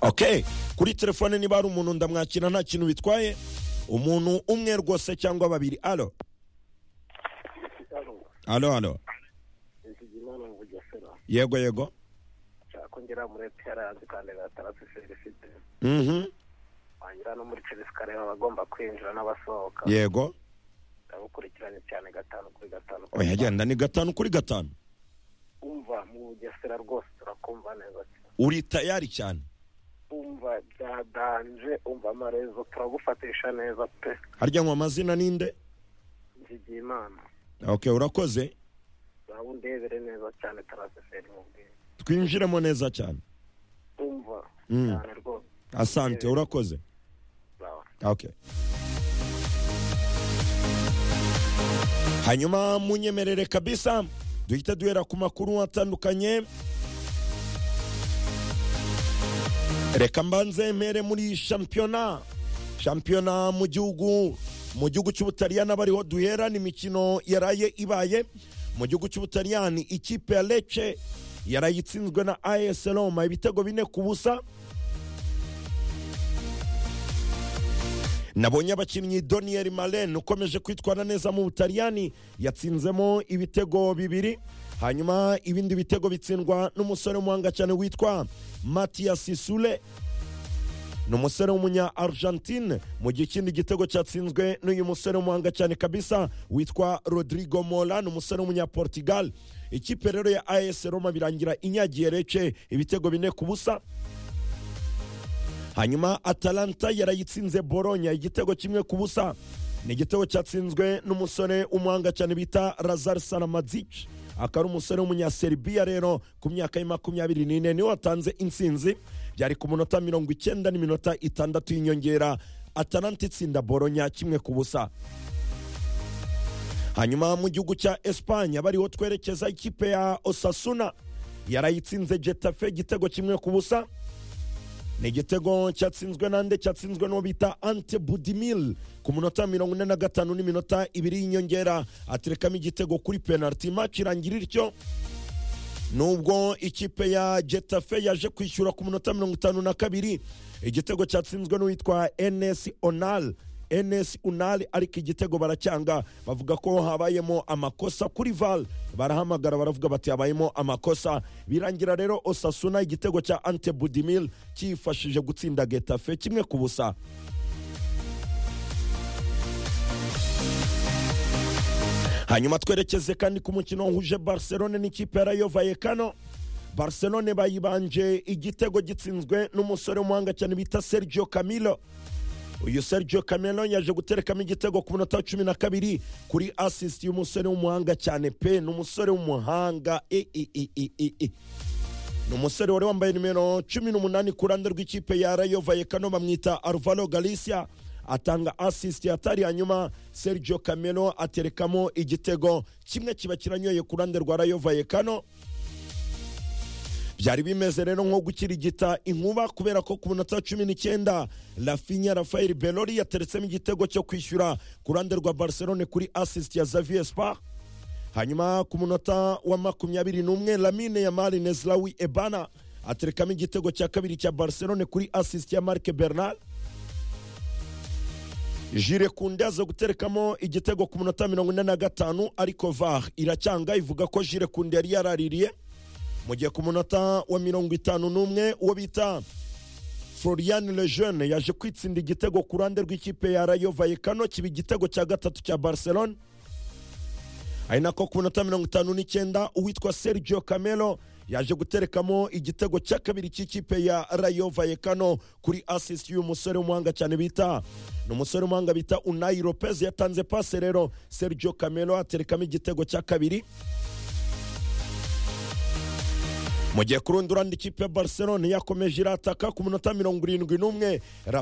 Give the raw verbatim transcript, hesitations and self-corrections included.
Okay, kuri telefone niba ari umuntu ndamwakira nta kintu bitwaye, umuntu umwe rwose cyangwa babiri. Alo alo alo yego yego kongera muri P R kandi gatarafu serifite mhm wangira no muri Chelsea kare bagomba kwinjira n'abasohoka yego ndagukurikiranye cyane gatanu kuri gatanu. oya agenda ni gatanu kuri gatanu. umva mu Bugesera rwose turakumva neza cyane, uri tayari cyane, umva byadanje, umva amarezo turagufatisha neza pe. harya ngo amazina ninde? Nzigiyimana. Okay, urakoze, ndebere neza cyane taraseferi mubwiye twinjiremo neza cyane, umva Mm. cyane rwose. asante, urakoze. Sawa. Okay. Hanyuma munyemerere kabisa duhita duhera ku makuru atandukanye. Reka mbanze mpere muri shampiyona shampiyona mu gihugu mu gihugu cy'Ubutaliyani abariho duhera ni imikino yaraye ibaye mu gihugu cy'Ubutaliyani. Ikipe ya Lecce yarayitsinzwe na A S Roma ibitego bine ku busa. Nabonye abakinnyi Daniel Malen ukomeje kwitwara neza mu Butaliyani yatsinzemo ibitego bibiri, hanyuma ibindi bitego bitsindwa n'umusore w'umuhanga cyane witwa Matias Sule, n'umusore w'umunya Argentine, mu gihe ikindi gitego cyatsinzwe n'uyu musore w'umuhanga cyane kabisa witwa Rodrigo Mola, n'umusore w'umunya Portugal. Ikipe rero ya A S Roma birangira inyagiye Lecce ibitego bine ku busa. Hanyuma Atalanta yarayitsinze Bologna igitego kimwe ku busa, ni igitego cyatsinzwe n'umusore umuhanga cyane bita Lazar Saramadzic, akaba umusore w'umunya Serbia rero ku myaka ya makumyabiri n'ine niwe watanze intsinzi. Byari ku munota mirongo icyenda n'iminota itandatu y'inyongera, Atalanta itsinda Bologna kimwe ku busa. Hanyuma mu gihugu cya Espanya bariho twerekeza, ikipe ya Osasuna yarayitsinze Getafe igitego kimwe ku busa, ni igitego cyatsinzwe nande cyatsinzwe no bita Ante Budimil ku munota mirongo ine na gatanu n'iminota ibiri y'inyongera, aterekamo igitego kuri penalty. Match irangira ityo, nubwo ikipe ya Getafe yaje kwishyura ku munota mirongo itanu na kabiri igitego cyatsinzwe n'uwitwa Enes Onal Enes Unal, ariko igitego baracyanga bavuga ko habayemo amakosa kuri V A R, barahamagara baravuga bati habayemo amakosa. Birangira rero Osasuna igitego cya Ante Budimil cyifashije gutsinda Getafe kimwe ku busa. Hanyuma twerekeze kandi ku mukino wahuje Barcelona n'ikipe ya Rayo Vallecano. Barcelona bayibanje igitego gitsinzwe n'umusore w'umuhanga cyane bita Sergio Camilo. Uyu Sergio Camilo yaje guterekamo igitego ku munota cumi na kabiri kuri assist y'umusore w'umuhanga cyane pe, n'umusore w'umuhanga e e e e e, e. N'umusore wari wambaye nimero cumi n'umunani ku ruhande rw'ikipe ya Rayo Vallecano bamwita Alvaro Galicia, atanga assist yatari, hanyuma Sergio Camilo aterekamo igitego kimwe kiba kiranyoye ku ruhande rwa Rayo Vallecano. Byari bimeze rero nko gukirigita inkuba kubera ko ku munota cumi n'icyenda Rafinha Rafael Belori yateretsemo igitego cyo kwishyura ku ruhande rwa Barcelona kuri assist ya Xavier Spar. Hanyuma ku munota wa makumyabiri n'umwe Lamine Yamal Nezlaoui Ebana aterekamo igitego cya kabiri cya Barcelona kuri assist ya Marc Bernal. Jules Koundé aza guterekamo igitego ku munota mirongo ine na gatanu, ariko V A R iracyanga ivuga ko Jules Koundé yari yaraririye. Mu gihe ku munota wa mirongo itanu n'umwe uwo bita Florian Lejeune yaje kwitsinda igitego ku ruhande rw'ikipe ya Rayo Vallecano, kiba igitego cya gatatu cya Barcelona. Ari nako ku munota mirongo itanu n'icyenda uwitwa Sergio Camelo yaje guterekamo igitego cya kabiri cy'ikipe ya Rayo Vallecano kuri assist y'umusore w'umuhanga cyane bita n'umusore w'umuhanga bita Unai Lopez, yatanze passe rero Sergio Camelo aterekamo igitego cya kabiri. Mu gihe ku rundi ruhande ikipe ya Barcelona yakomeje irataka ku munota mirongo irindwi n'umwe